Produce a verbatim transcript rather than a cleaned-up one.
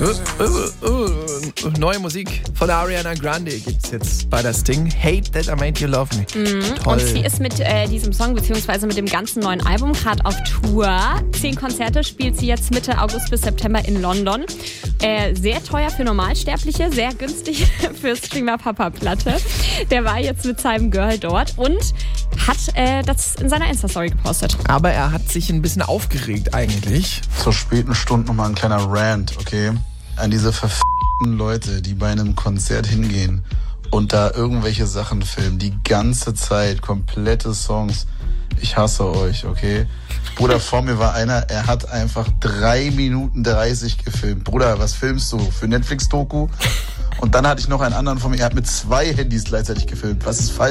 Uh, uh, uh, neue Musik von Ariana Grande gibt's jetzt bei das Ding. Hate That I Made You Love Me. Mhm. Toll. Und sie ist mit äh, diesem Song beziehungsweise mit dem ganzen neuen Album gerade auf Tour. Zehn Konzerte spielt sie jetzt Mitte August bis September in London. Äh, sehr teuer für Normalsterbliche, sehr günstig für Streamer Papa Platte. Der war jetzt mit seinem Girl dort und hat äh, das in seiner Insta-Story gepostet. Aber er hat sich ein bisschen aufgeregt eigentlich. Zur späten Stunde nochmal ein kleiner Rant, okay? An diese verfickten Leute, die bei einem Konzert hingehen und da irgendwelche Sachen filmen, die ganze Zeit, komplette Songs. Ich hasse euch, okay? Bruder, vor mir war einer, er hat einfach drei Minuten dreißig gefilmt. Bruder, was filmst du? Für Netflix-Doku? Und dann hatte ich noch einen anderen von mir, er hat mit zwei Handys gleichzeitig gefilmt. Was ist falsch?